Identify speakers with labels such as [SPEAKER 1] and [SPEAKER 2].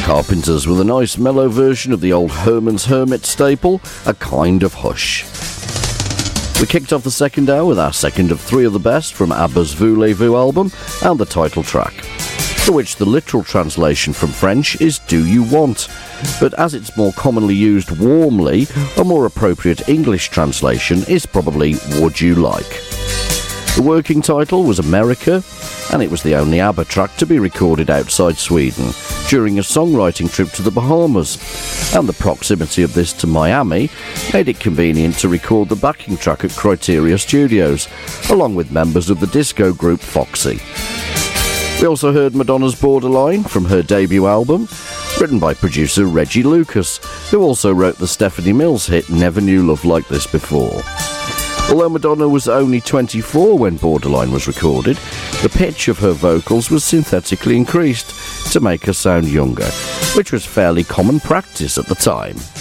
[SPEAKER 1] Carpenters with a nice mellow version of the old Herman's Hermit staple, A Kind of Hush. We kicked off the second hour with our second of three of the best from ABBA's Voulez-Vous album and the title track, for which the literal translation from French is Do You Want? But as it's more commonly used warmly, a more appropriate English translation is probably Would You Like? The working title was America, and it was the only ABBA track to be recorded outside Sweden during a songwriting trip to the Bahamas, and the proximity of this to Miami made it convenient to record the backing track at Criteria Studios, along with members of the disco group Foxy. We also heard Madonna's Borderline from her debut album, written by producer Reggie Lucas, who also wrote the Stephanie Mills hit Never Knew Love Like This Before. Although Madonna was only 24 when Borderline was recorded, the pitch of her vocals was synthetically increased to make her sound younger, which was fairly common practice at the time.